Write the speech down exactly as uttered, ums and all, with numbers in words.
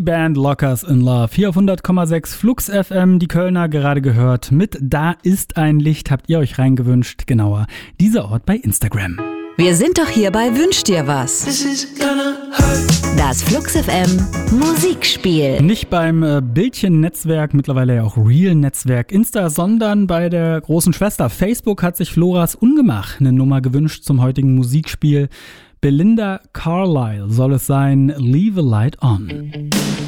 Band Lockers in Love. Hier auf hundert Komma sechs Flux F M, die Kölner gerade gehört. Mit Da ist ein Licht habt ihr euch reingewünscht. Genauer, dieser Ort bei Instagram. Wir sind doch hier bei Wünsch dir was. Das Flux F M Musikspiel. Nicht beim äh, Bildchen-Netzwerk, mittlerweile ja auch Real-Netzwerk Insta, sondern bei der großen Schwester Facebook hat sich Floras Ungemach eine Nummer gewünscht zum heutigen Musikspiel. Belinda Carlisle soll es sein, Leave a Light On.